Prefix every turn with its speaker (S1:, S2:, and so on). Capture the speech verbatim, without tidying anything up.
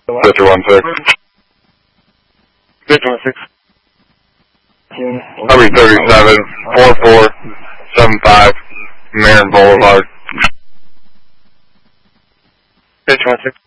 S1: Victor one six.
S2: Victor one six.
S1: I'll be thirty-seven, four four, seven five, Marin Boulevard.
S2: Victor one six.